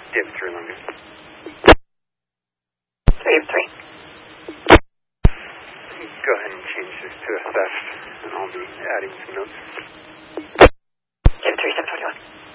You have 3 London. 3 of 3. Go ahead and change this to a theft, and I'll be adding some notes. You have 3, 721.